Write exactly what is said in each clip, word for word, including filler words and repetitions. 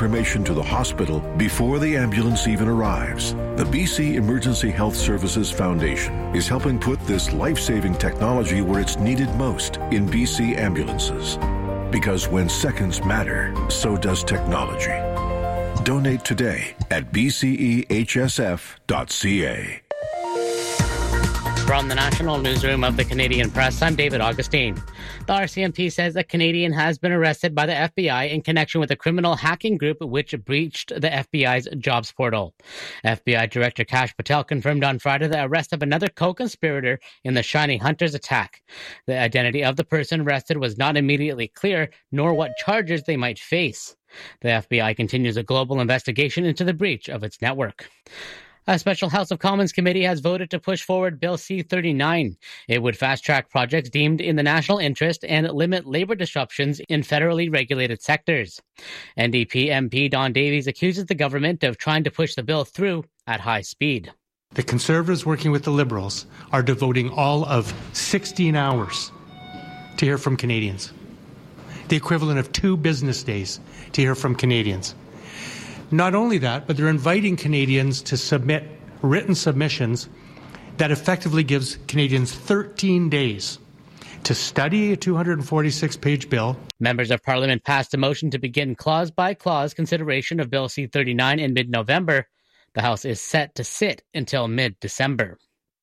information to the hospital before the ambulance even arrives. The B C Emergency Health Services Foundation is helping put this life-saving technology where it's needed most in B C ambulances. Because when seconds matter, so does technology. Donate today at b c e h s f dot c a. From the National Newsroom of the Canadian Press, I'm David Augustine. The R C M P says a Canadian has been arrested by the F B I in connection with a criminal hacking group which breached the F B I's jobs portal. F B I Director Kash Patel confirmed on Friday the arrest of another co-conspirator in the Shiny Hunters attack. The identity of the person arrested was not immediately clear, nor what charges they might face. The F B I continues a global investigation into the breach of its network. A special House of Commons committee has voted to push forward Bill C thirty-nine. It would fast-track projects deemed in the national interest and limit labor disruptions in federally regulated sectors. N D P M P Don Davies accuses the government of trying to push the bill through at high speed. The Conservatives working with the Liberals are devoting all of sixteen hours to hear from Canadians. The equivalent of two business days to hear from Canadians. Not only that, but they're inviting Canadians to submit written submissions that effectively gives Canadians thirteen days to study a two hundred forty-six page bill. Members of Parliament passed a motion to begin clause-by-clause consideration of Bill C thirty-nine in mid-November. The House is set to sit until mid-December.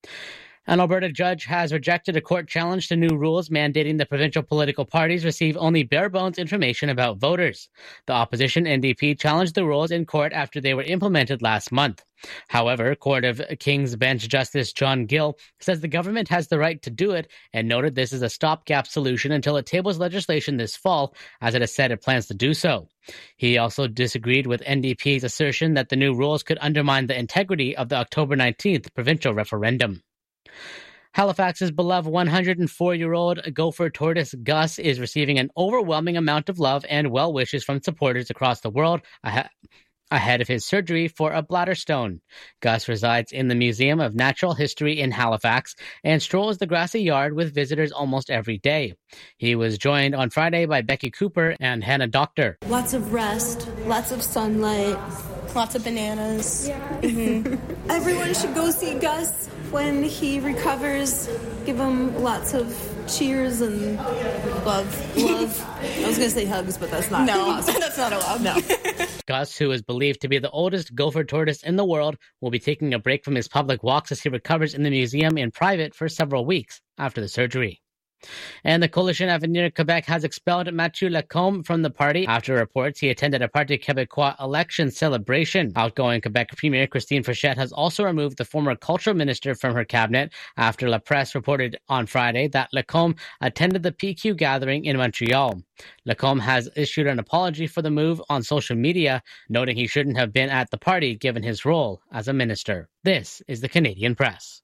An Alberta judge has rejected a court challenge to new rules mandating the provincial political parties receive only bare-bones information about voters. The opposition N D P challenged the rules in court after they were implemented last month. However, Court of King's Bench Justice John Gill says the government has the right to do it and noted this is a stopgap solution until it tables legislation this fall, as it has said it plans to do so. He also disagreed with N D P's assertion that the new rules could undermine the integrity of the October nineteenth provincial referendum. Halifax's beloved one hundred four-year-old gopher tortoise Gus is receiving an overwhelming amount of love and well wishes from supporters across the world ahead ahead of his surgery for a bladder stone. Gus resides in the Museum of Natural History in Halifax and strolls the grassy yard with visitors almost every day. He was joined on Friday by Becky Cooper and Hannah Doctor. Lots of rest, lots of sunlight, lots of bananas. Yeah. Mm-hmm. Everyone should go see Gus when he recovers. Give him lots of cheers and love. Love. I was going to say hugs, but that's not no, possible. That's not allowed. No. Gus, who is believed to be the oldest gopher tortoise in the world, will be taking a break from his public walks as he recovers in the museum in private for several weeks after the surgery. And the Coalition Avenir Quebec has expelled Mathieu Lacombe from the party after reports he attended a Parti Québécois election celebration. Outgoing Quebec Premier Christine Frechette has also removed the former cultural minister from her cabinet after La Presse reported on Friday that Lacombe attended the P Q gathering in Montreal. Lacombe has issued an apology for the move on social media, noting he shouldn't have been at the party given his role as a minister. This is the Canadian Press.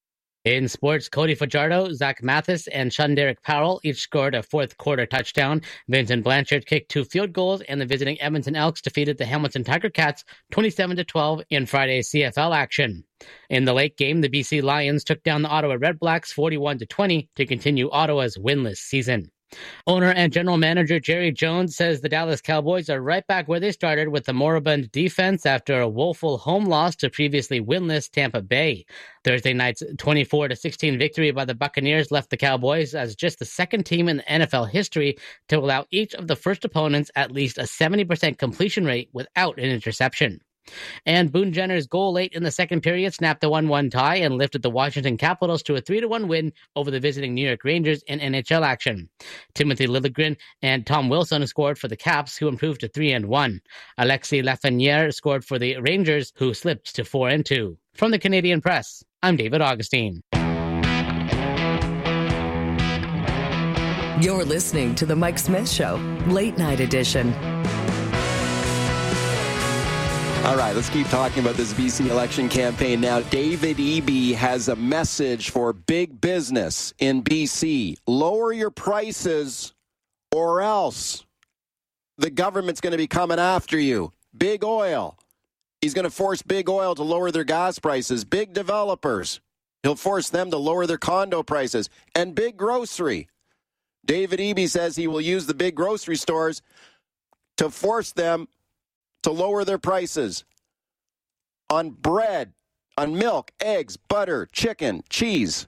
In sports, Cody Fajardo, Zach Mathis, and Shunderick Powell each scored a fourth quarter touchdown. Vincent Blanchard kicked two field goals, and the visiting Edmonton Elks defeated the Hamilton Tiger Cats twenty-seven to twelve in Friday's C F L action. In the late game, the B C Lions took down the Ottawa Redblacks forty-one to twenty to continue Ottawa's winless season. Owner and general manager Jerry Jones says the Dallas Cowboys are right back where they started with the moribund defense after a woeful home loss to previously winless Tampa Bay. Thursday night's twenty-four to sixteen victory by the Buccaneers left the Cowboys as just the second team in N F L history to allow each of the first opponents at least a seventy percent completion rate without an interception. And Boone Jenner's goal late in the second period snapped a one one tie and lifted the Washington Capitals to a three to one win over the visiting New York Rangers in N H L action. Timothy Liljegren and Tom Wilson scored for the Caps, who improved to three and one. Alexis Lafreniere scored for the Rangers, who slipped to four and two. From the Canadian Press, I'm David Augustine. You're listening to The Mike Smith Show, Late Night Edition. All right, let's keep talking about this B C election campaign now. David Eby has a message for big business in B C. Lower your prices or else the government's going to be coming after you. Big oil. He's going to force big oil to lower their gas prices. Big developers. He'll force them to lower their condo prices. And big grocery. David Eby says he will use the big grocery stores to force them to lower their prices on bread, on milk, eggs, butter, chicken, cheese,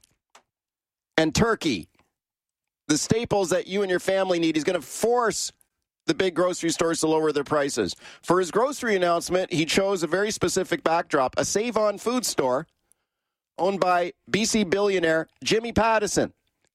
and turkey. The staples that you and your family need. He's going to force the big grocery stores to lower their prices. For his grocery announcement, he chose a very specific backdrop, a Save-On food store owned by B C billionaire Jimmy Pattison.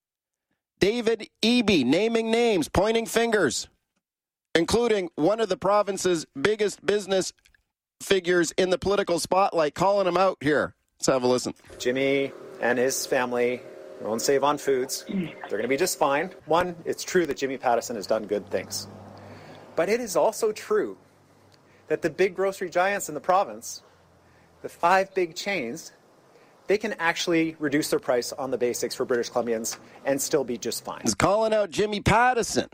David Eby, naming names, pointing fingers, including one of the province's biggest business figures in the political spotlight, calling him out here. Let's have a listen. Jimmy and his family own Save-On Foods. They're going to be just fine. One, it's true that Jimmy Pattison has done good things. But it is also true that the big grocery giants in the province, the five big chains, they can actually reduce their price on the basics for British Columbians and still be just fine. He's calling out Jimmy Pattison.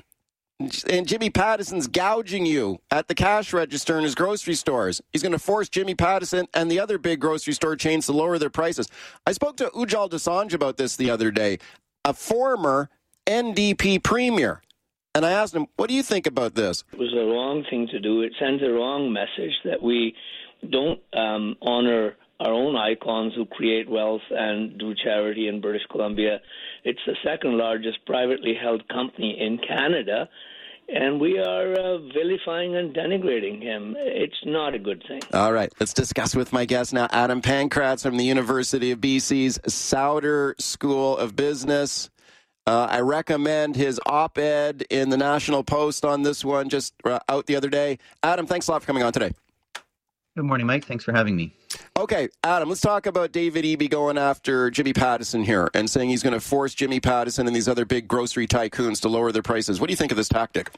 And Jimmy Pattison's gouging you at the cash register in his grocery stores. He's going to force Jimmy Pattison and the other big grocery store chains to lower their prices. I spoke to Ujjal Dosanjh about this the other day, a former N D P premier. And I asked him, what do you think about this? It was the wrong thing to do. It sends a wrong message that we don't um, honor our own icons who create wealth and do charity in British Columbia. It's the second largest privately held company in Canada, and we are uh, vilifying and denigrating him. It's not a good thing. All right, let's discuss with my guest now, Adam Pankratz from the University of B C's Sauder School of Business. Uh, I recommend his op-ed in the National Post on this one, just uh, out the other day. Adam, thanks a lot for coming on today. Good morning, Mike. Thanks for having me. Okay, Adam, let's talk about David Eby going after Jimmy Pattison here and saying he's going to force Jimmy Pattison and these other big grocery tycoons to lower their prices. What do you think of this tactic?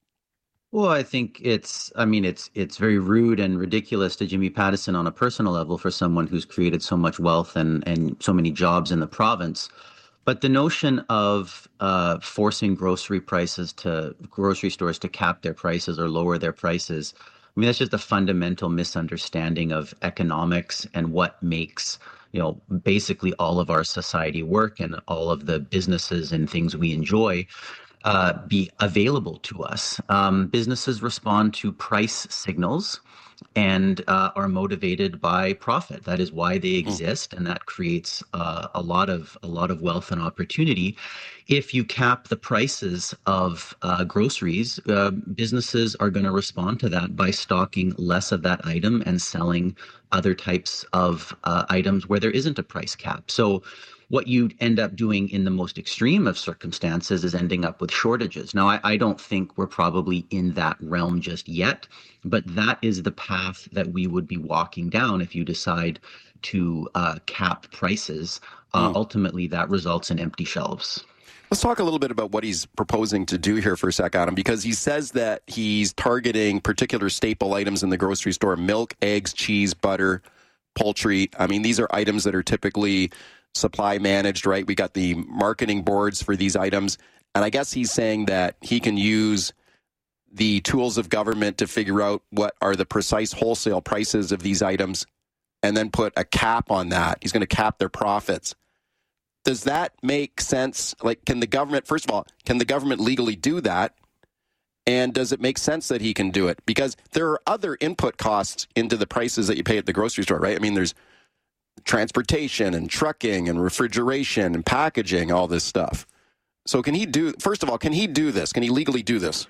Well, I think it's, I mean, it's it's very rude and ridiculous to Jimmy Pattison on a personal level for someone who's created so much wealth and, and so many jobs in the province. But the notion of uh, forcing grocery prices to grocery stores to cap their prices or lower their prices, I mean, that's just a fundamental misunderstanding of economics and what makes, you know, basically all of our society work and all of the businesses and things we enjoy uh, be available to us. Um, businesses respond to price signals and uh, are motivated by profit. That is why they exist, and that creates uh, a lot of a lot of wealth and opportunity. If you cap the prices of uh, groceries, uh, businesses are going to respond to that by stocking less of that item and selling other types of uh, items where there isn't a price cap. So what you'd end up doing in the most extreme of circumstances is ending up with shortages. Now, I, I don't think we're probably in that realm just yet, but that is the path that we would be walking down if you decide to uh, cap prices. Uh, mm. Ultimately, that results in empty shelves. Let's talk a little bit about what he's proposing to do here for a sec, Adam, because he says that he's targeting particular staple items in the grocery store: milk, eggs, cheese, butter, poultry. I mean, these are items that are typically supply managed, right? We got the marketing boards for these items. And I guess he's saying that he can use the tools of government to figure out what are the precise wholesale prices of these items and then put a cap on that. He's going to cap their profits. Does that make sense? Like, can the government, first of all, can the government legally do that? And does it make sense that he can do it? Because there are other input costs into the prices that you pay at the grocery store, right? I mean, there's transportation and trucking and refrigeration and packaging, all this stuff. So can he do, first of all, can he do this? Can he legally do this?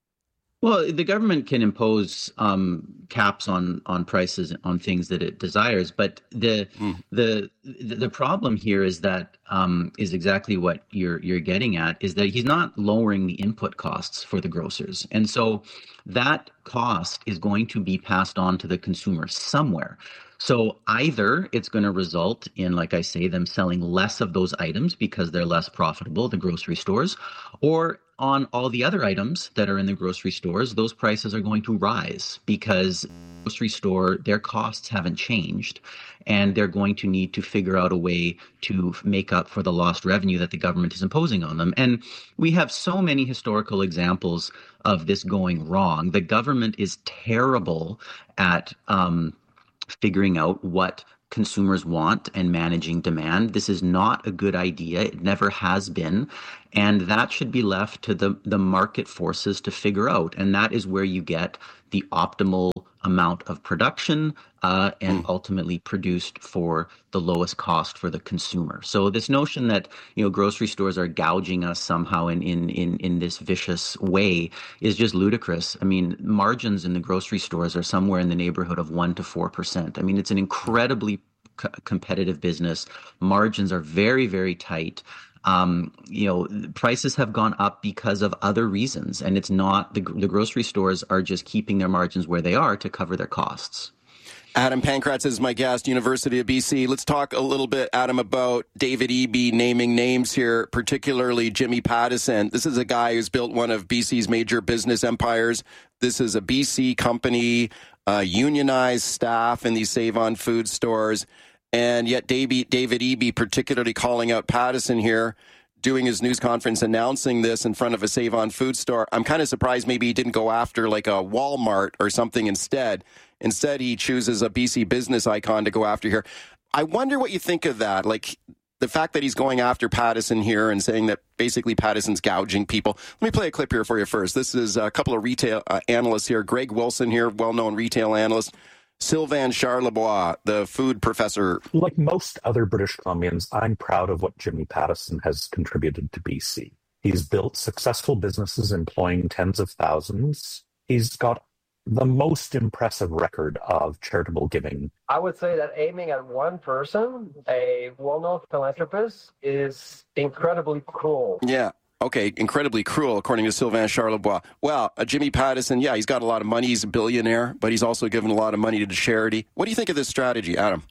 Well, the government can impose um, caps on on prices on things that it desires, but the mm. the the problem here is that um, is exactly what you're you're getting at, is that he's not lowering the input costs for the grocers, and so that cost is going to be passed on to the consumer somewhere. So either it's going to result in, like I say, them selling less of those items because they're less profitable, the grocery stores, or on all the other items that are in the grocery stores, those prices are going to rise because the grocery store, their costs haven't changed, and they're going to need to figure out a way to make up for the lost revenue that the government is imposing on them. And we have so many historical examples of this going wrong. The government is terrible at um, figuring out what consumers want and managing demand. This is not a good idea. It never has been. And that should be left to the, the market forces to figure out. And that is where you get the optimal amount of production uh, and ultimately produced for the lowest cost for the consumer. So this notion that, you know, grocery stores are gouging us somehow in, in, in, in this vicious way is just ludicrous. I mean, margins in the grocery stores are somewhere in the neighborhood of one to four percent. I mean, it's an incredibly c- competitive business. Margins are very, very tight. Um, you know, prices have gone up because of other reasons, and it's not the, the grocery stores are just keeping their margins where they are to cover their costs. Adam Pankratz is my guest, University of B C. Let's talk a little bit, Adam, about David Eby naming names here, particularly Jimmy Pattison. This is a guy who's built one of B C's major business empires. This is a B C company, uh, unionized staff in these Save-On-Foods stores. And yet David, David Eby particularly calling out Pattison here, doing his news conference announcing this in front of a Save-On-Foods store. I'm kind of surprised maybe he didn't go after like a Walmart or something instead. Instead, he chooses a B C business icon to go after here. I wonder what you think of that. Like the fact that he's going after Pattison here and saying that basically Pattison's gouging people. Let me play a clip here for you first. This is a couple of retail uh, analysts here. Greg Wilson here, well-known retail analyst. Sylvain Charlebois, the food professor. Like most other British Columbians, I'm proud of what Jimmy Pattison has contributed to B C. He's built successful businesses employing tens of thousands. He's got the most impressive record of charitable giving. I would say that aiming at one person, a well-known philanthropist, is incredibly cruel. Yeah. Okay, incredibly cruel, according to Sylvain Charlebois. Well, uh, Jimmy Pattison, yeah, he's got a lot of money. He's a billionaire, but he's also given a lot of money to charity. What do you think of this strategy, Adam?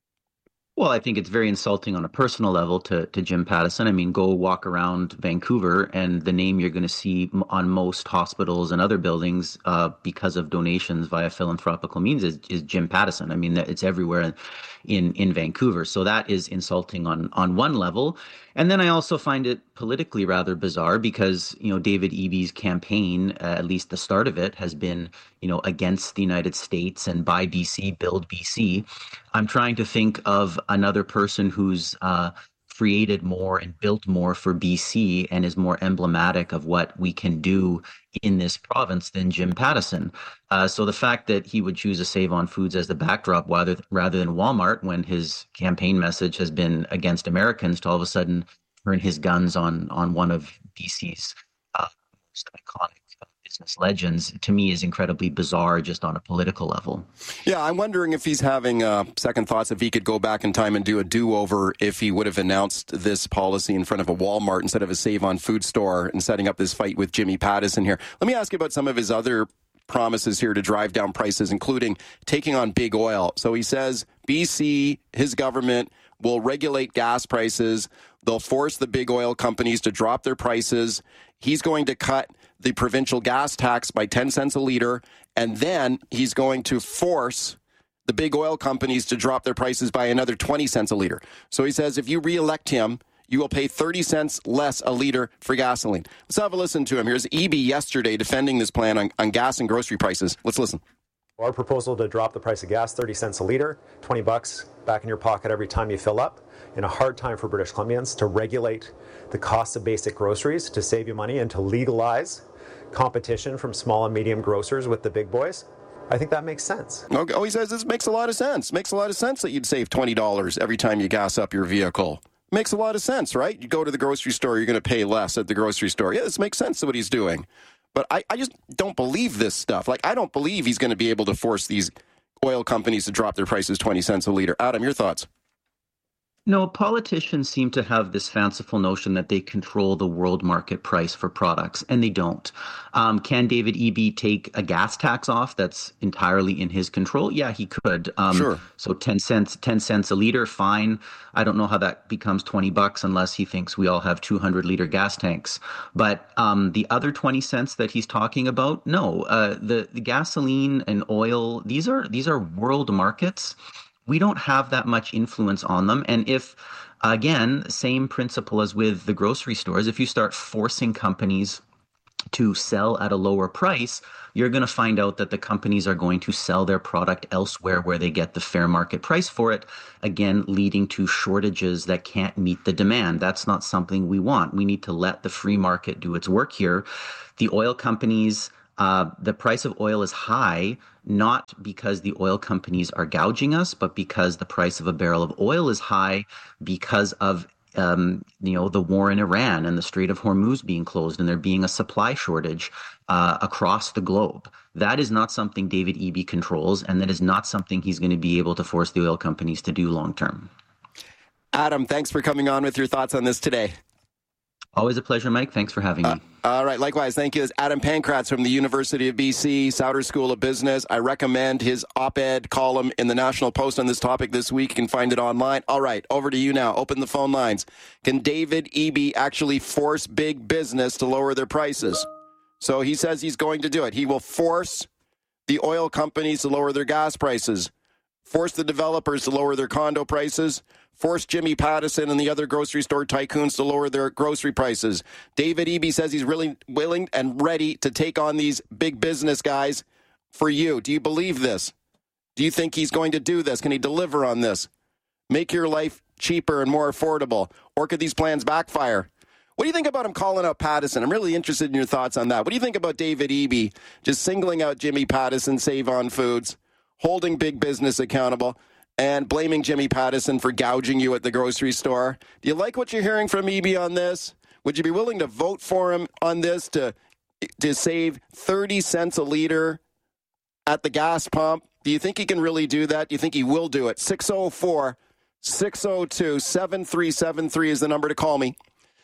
Well, I think it's very insulting on a personal level to, to Jim Pattison. I mean, go walk around Vancouver and the name you're going to see on most hospitals and other buildings uh, because of donations via philanthropical means is, is Jim Pattison. I mean, it's everywhere in, in Vancouver. So that is insulting on, on one level. And then I also find it politically rather bizarre because, you know, David Eby's campaign, uh, at least the start of it, has been, you know, against the United States and buy B C, build B C. I'm trying to think of another person who's uh, created more and built more for B C and is more emblematic of what we can do in this province than Jim Pattison. Uh, so the fact that he would choose a Save-On-Foods as the backdrop rather, rather than Walmart when his campaign message has been against Americans to all of a sudden turn his guns on, on one of B C's uh, most iconic business legends, to me is incredibly bizarre just on a political level. Yeah, I'm wondering if he's having uh, second thoughts, if he could go back in time and do a do-over if he would have announced this policy in front of a Walmart instead of a Save-On-Food store and setting up this fight with Jimmy Pattison here. Let me ask you about some of his other promises here to drive down prices, including taking on big oil. So he says B C, his government, will regulate gas prices. They'll force the big oil companies to drop their prices. He's going to cut the provincial gas tax by ten cents a liter, and then he's going to force the big oil companies to drop their prices by another twenty cents a liter. So he says if you re-elect him, you will pay thirty cents less a liter for gasoline. Let's have a listen to him. Here's Eby yesterday defending this plan on, on gas and grocery prices. Let's listen. Our proposal to drop the price of gas thirty cents a liter, twenty bucks back in your pocket every time you fill up, in a hard time for British Columbians, to regulate the cost of basic groceries to save you money and to legalize competition from small and medium grocers with the big boys. I think that makes sense. Oh, he says this makes a lot of sense. Makes a lot of sense that you'd save twenty dollars every time you gas up your vehicle. Makes a lot of sense, right? You go to the grocery store, you're going to pay less at the grocery store. Yeah, this makes sense to what he's doing. But I, I just don't believe this stuff. Like, I don't believe he's going to be able to force these oil companies to drop their prices twenty cents a liter. Adam, your thoughts? No, politicians seem to have this fanciful notion that they control the world market price for products, and they don't. Um, can David Eby take a gas tax off that's entirely in his control? Yeah, he could. Um, sure. So ten cents, ten cents a liter, fine. I don't know how that becomes twenty bucks unless he thinks we all have two hundred liter gas tanks. But um, the other twenty cents that he's talking about, no. Uh, the, the gasoline and oil, these are these are world markets. We don't have that much influence on them. And if, again, same principle as with the grocery stores, if you start forcing companies to sell at a lower price, you're going to find out that the companies are going to sell their product elsewhere where they get the fair market price for it, again, leading to shortages that can't meet the demand. That's not something we want. We need to let the free market do its work here. The oil companies Uh, the price of oil is high, not because the oil companies are gouging us, but because the price of a barrel of oil is high because of Um, you know, the war in Iran and the Strait of Hormuz being closed and there being a supply shortage uh, across the globe. That is not something David Eby controls, and that is not something he's going to be able to force the oil companies to do long term. Adam, thanks for coming on with your thoughts on this today. Always a pleasure, Mike. Thanks for having me. Uh, all right. Likewise. Thank you. It's Adam Pankratz from the University of B C, Sauder School of Business. I recommend his op-ed column in the National Post on this topic this week. You can find it online. All right. Over to you now. Open the phone lines. Can David Eby actually force big business to lower their prices? So he says he's going to do it. He will force the oil companies to lower their gas prices, force the developers to lower their condo prices, force Jimmy Pattison and the other grocery store tycoons to lower their grocery prices. David Eby says he's really willing and ready to take on these big business guys for you. Do you believe this? Do you think he's going to do this? Can he deliver on this? Make your life cheaper and more affordable? Or could these plans backfire? What do you think about him calling out Pattison? I'm really interested in your thoughts on that. What do you think about David Eby just singling out Jimmy Pattison, Save On Foods, holding big business accountable, and blaming Jimmy Pattison for gouging you at the grocery store? Do you like what you're hearing from Eby on this? Would you be willing to vote for him on this to to save thirty cents a liter at the gas pump? Do you think he can really do that? Do you think he will do it? six oh four, six oh two, seven three seven three is the number to call me.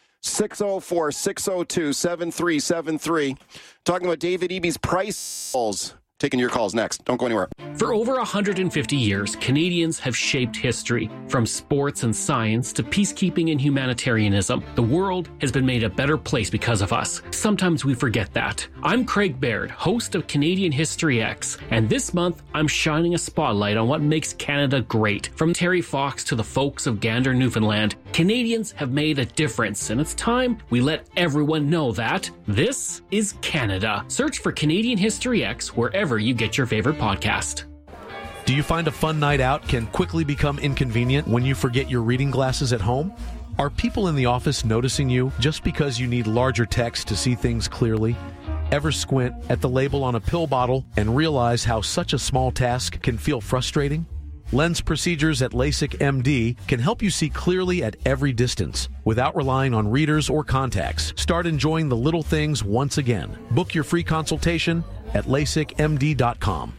six oh four, six oh two, seven three seven three. Talking about David Eby's price calls. Taking your calls next. Don't go anywhere. For over one hundred fifty years, Canadians have shaped history. From sports and science to peacekeeping and humanitarianism, the world has been made a better place because of us. Sometimes we forget that. I'm Craig Baird, host of Canadian History X, and this month I'm shining a spotlight on what makes Canada great. From Terry Fox to the folks of Gander, Newfoundland, Canadians have made a difference, and it's time we let everyone know that this is Canada. Search for Canadian History X wherever you get your favorite podcast. Do you find a fun night out can quickly become inconvenient when you forget your reading glasses at home? Are people in the office noticing you just because you need larger text to see things clearly? Ever squint at the label on a pill bottle and realize how such a small task can feel frustrating? Lens procedures at LASIK M D can help you see clearly at every distance without relying on readers or contacts. Start enjoying the little things once again. Book your free consultation at lasik m d dot com.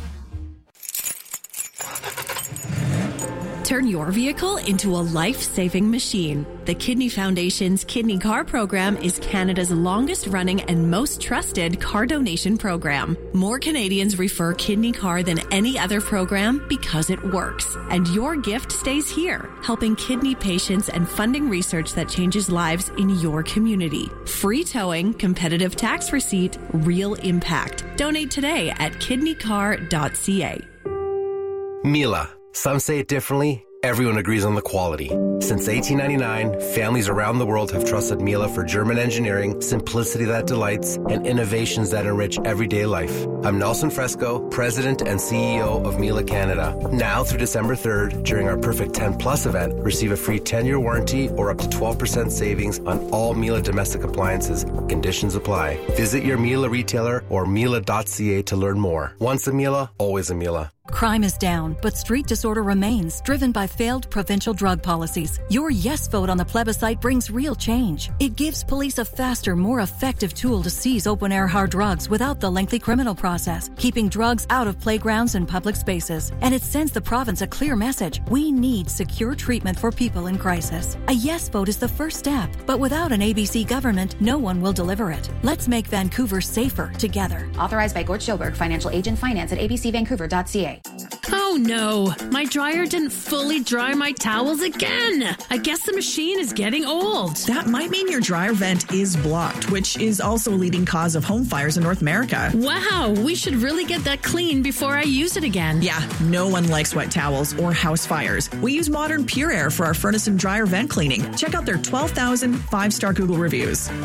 Turn your vehicle into a life-saving machine. The Kidney Foundation's Kidney Car program is Canada's longest-running and most trusted car donation program. More Canadians refer Kidney Car than any other program because it works. And your gift stays here, helping kidney patients and funding research that changes lives in your community. Free towing, competitive tax receipt, real impact. Donate today at kidney car dot c a. Miele. Some say it differently. Everyone agrees on the quality. Since eighteen ninety-nine, families around the world have trusted Miele for German engineering, simplicity that delights, and innovations that enrich everyday life. I'm Nelson Fresco, President and C E O of Miele Canada. Now through December third, during our Perfect ten Plus event, receive a free ten-year warranty or up to twelve percent savings on all Miele domestic appliances. Conditions apply. Visit your Miele retailer or miele dot c a to learn more. Once a Miele, always a Miele. Crime is down, but street disorder remains, driven by failed provincial drug policies. Your yes vote on the plebiscite brings real change. It gives police a faster, more effective tool to seize open-air hard drugs without the lengthy criminal process, keeping drugs out of playgrounds and public spaces. And it sends the province a clear message. We need secure treatment for people in crisis. A yes vote is the first step, but without an A B C government, no one will deliver it. Let's make Vancouver safer together. Authorized by Gord Schoberg, financial agent, finance at a b c vancouver dot c a. Oh no, my dryer didn't fully dry my towels again. I guess the machine is getting old. That might mean your dryer vent is blocked, which is also a leading cause of home fires in North America. Wow, we should really get that clean before I use it again. Yeah, no one likes wet towels or house fires. We use Modern Pure Air for our furnace and dryer vent cleaning. Check out their twelve thousand five-star Google reviews.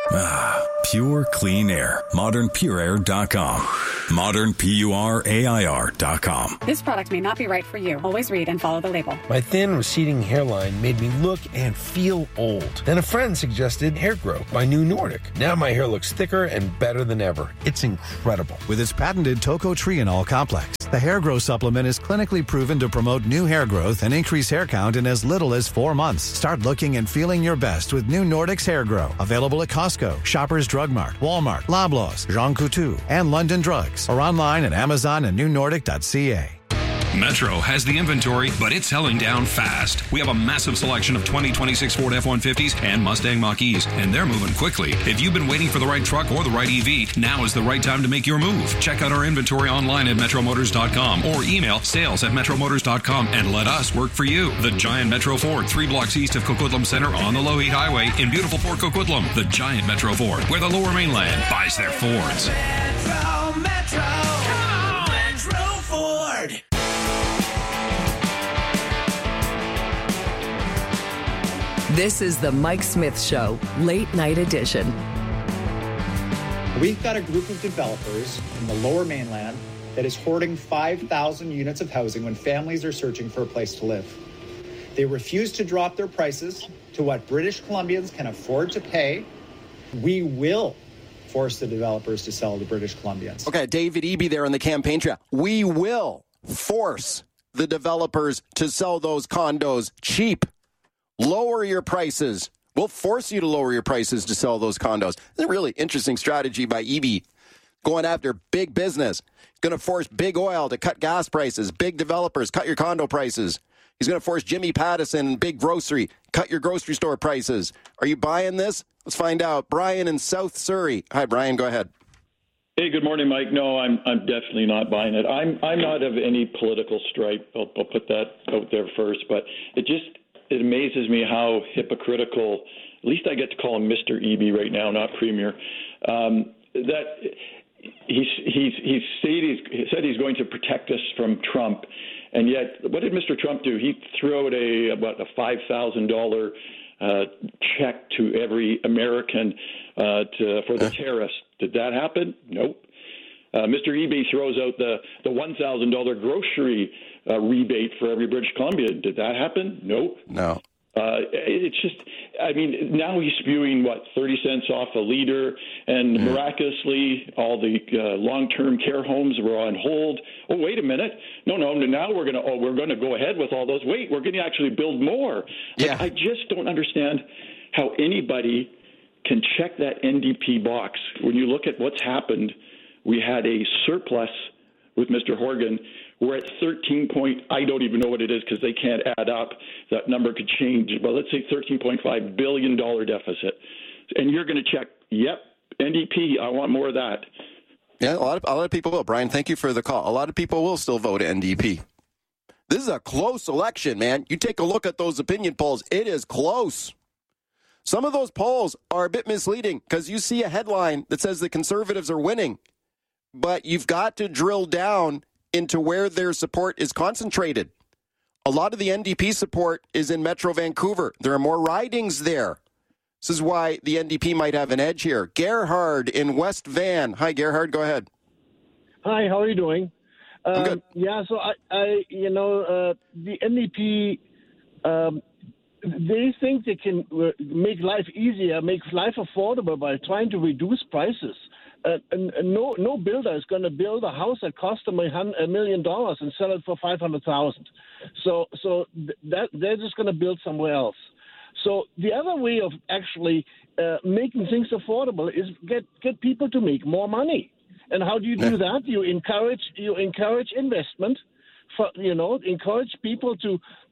Ah, pure clean air. modern pure air dot com. modern pure dot com. This product may not be right for you. Always read and follow the label. My thin, receding hairline made me look and feel old. Then a friend suggested Hair Grow by New Nordic. Now my hair looks thicker and better than ever. It's incredible. With its patented tocotrienol complex, the Hair Grow supplement is clinically proven to promote new hair growth and increase hair count in as little as four months. Start looking and feeling your best with New Nordic's Hair Grow. Available at Costco, Shoppers Drug Mart, Walmart, Loblaws, Jean Coutu, and London Drugs, or online at Amazon and new nordic dot c a. Metro has the inventory, but it's selling down fast. We have a massive selection of twenty twenty-six Ford F one fifties and Mustang Mach-E's, and they're moving quickly. If you've been waiting for the right truck or the right E V, now is the right time to make your move. Check out our inventory online at metro motors dot com or email sales at metro motors dot com and let us work for you. The Giant Metro Ford, three blocks east of Coquitlam Center on the Lougheed Highway in beautiful Port Coquitlam. The Giant Metro Ford, where the Lower Mainland buys their Fords. Metro, Metro, come on, Metro Ford. This is the Mike Smith Show, late night edition. We've got a group of developers in the Lower Mainland that is hoarding five thousand units of housing when families are searching for a place to live. They refuse to drop their prices to what British Columbians can afford to pay. We will force the developers to sell to British Columbians. Okay, David Eby there on the campaign trail. We will force the developers to sell those condos cheap. Lower your prices. We'll force you to lower your prices to sell those condos. It's a really interesting strategy by Eby, going after big business. He's going to force big oil to cut gas prices, big developers, cut your condo prices. He's going to force Jimmy Pattison and big grocery, cut your grocery store prices. Are you buying this? Let's find out. Brian in South Surrey. Hi, Brian. Go ahead. Hey, good morning, Mike. No, I'm I'm definitely not buying it. I'm I'm not of any political stripe. I'll, I'll put that out there first, but it just it amazes me how hypocritical. At least I get to call him Mister Eby right now, not Premier. Um, that he's he's he's said he's he said he's going to protect us from Trump, and yet what did Mister Trump do? He threw out a about a five thousand dollar uh, check to every American uh, to, for the terrorists. Did that happen? Nope. Uh, Mister Eby throws out the the one thousand dollar grocery uh, rebate for every British Columbian. Did that happen? Nope. No. Uh, it's just, I mean, now he's spewing, what, thirty cents off a liter, and mm. miraculously all the uh, long-term care homes were on hold. Oh, wait a minute. No, no, now we're going to, oh, we're going to go ahead with all those. Wait, we're going to actually build more. Yeah. Like, I just don't understand how anybody can check that N D P box. When you look at what's happened, we had a surplus with Mister Horgan. We're at thirteen point, I don't even know what it is because they can't add up. That number could change, but let's say thirteen point five billion dollars deficit. And you're going to check, yep, N D P, I want more of that. Yeah, a lot of, a lot of people will. Brian, thank you for the call. A lot of people will still vote N D P. This is a close election, man. You take a look at those opinion polls. It is close. Some of those polls are a bit misleading because you see a headline that says the Conservatives are winning, but you've got to drill down into where their support is concentrated. A lot of the N D P support is in Metro Vancouver. There are more ridings there. This is why the N D P might have an edge here. Gerhard in West Van. Hi, Gerhard. Go ahead. Hi, how are you doing? I'm um, good. Yeah, so I, I you know, uh, the N D P, um, they think they can make life easier, make life affordable by trying to reduce prices. Uh, and, and no, no builder is going to build a house that cost them a, hun- a million dollars and sell it for five hundred thousand. So, so that they're just going to build somewhere else. So the other way of actually uh, making things affordable is get get people to make more money. And how do you do that? You encourage you encourage investment. For, you know, encourage people to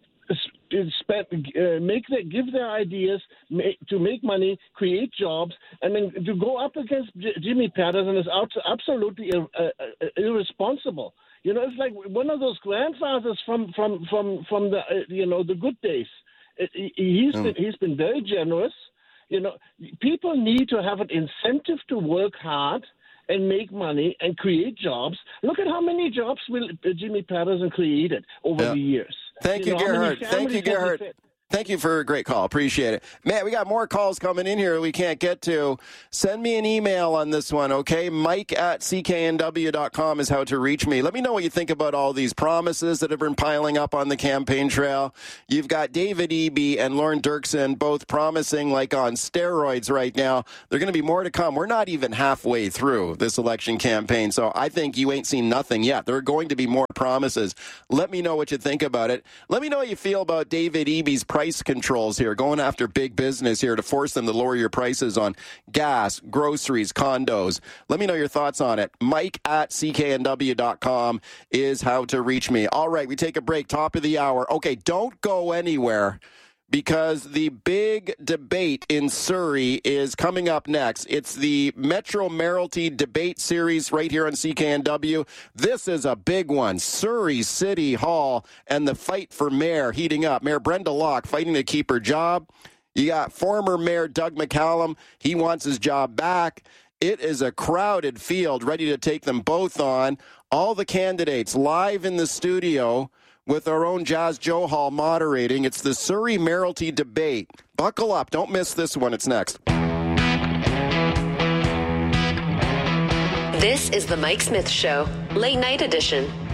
spend, uh, make their, give their ideas make, to make money, create jobs, and then to go up against J- Jimmy Pattison is out, absolutely ir- uh, uh, irresponsible. You know, it's like one of those grandfathers from from from from the uh, you know the good days. It, he's mm. been he's been very generous. You know, people need to have an incentive to work hard and make money and create jobs. Look at how many jobs will Jimmy Pattison created over yeah. the years. Thank you, you know, Gerhard. Thank you, Gerhard. Thank you for a great call. Appreciate it. Man, we got more calls coming in here we can't get to. Send me an email on this one, okay? Mike at C K N W dot com is how to reach me. Let me know what you think about all these promises that have been piling up on the campaign trail. You've got David Eby and Lauren Dirksen both promising like on steroids right now. There are going to be more to come. We're not even halfway through this election campaign, so I think you ain't seen nothing yet. There are going to be more promises. Let me know what you think about it. Let me know what you feel about David Eby's price controls here, going after big business here to force them to lower your prices on gas, groceries, condos. Let me know your thoughts on it. Mike at C K N W dot com is how to reach me. All right, we take a break, top of the hour. Okay, don't go anywhere, because the big debate in Surrey is coming up next. It's the Metro Mayoralty debate series right here on C K N W. This is a big one. Surrey City Hall and the fight for mayor heating up. Mayor Brenda Locke fighting to keep her job. You got former Mayor Doug McCallum. He wants his job back. It is a crowded field ready to take them both on. All the candidates live in the studio with our own Jazz Johal moderating. It's the Surrey Mayoralty debate. Buckle up. Don't miss this one. It's next. This is the Mike Smith Show, late night edition.